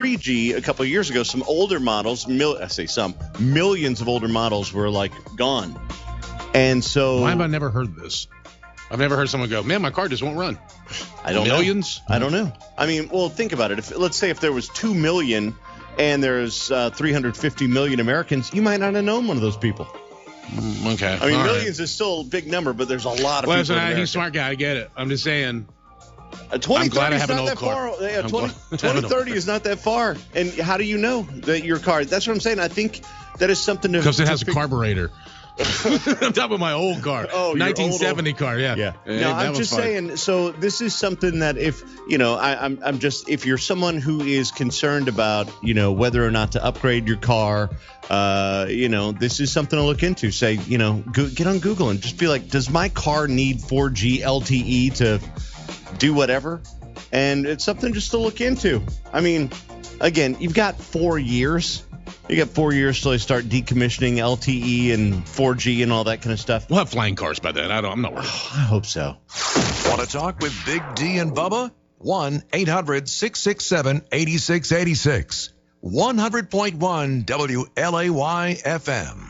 3G a couple of years ago, some older models, millions of older models were like gone. And so, why have I never heard this? I've never heard someone go, man, my car just won't run. I don't Millions? know. I don't know. I mean, well, think about it. Let's say if there was 2 million and there's 350 million Americans, you might not have known one of those people. Okay. I mean, millions is still a big number, but there's a lot of people. Listen, he's a smart guy. I get it. I'm just saying. 2030 is not that far. Yeah, 2030 is not that far. And how do you know that your car? That's what I'm saying. I think that is something to. Because it has a carburetor. I'm talking about my old car. Oh, 1970 car. Yeah. No, I'm just saying. So this is something that if I'm just if you're someone who is concerned about whether or not to upgrade your car, this is something to look into. Say get on Google and just be like, does my car need 4G LTE to do whatever? And it's something just to look into. I mean, again, you've got 4 years. You got 4 years till they start decommissioning LTE and 4G and all that kind of stuff. We'll have flying cars by then. I'm not worried. I hope so. Want to talk with Big D and Bubba? 1-800-667-8686. 100.1 WLAY FM.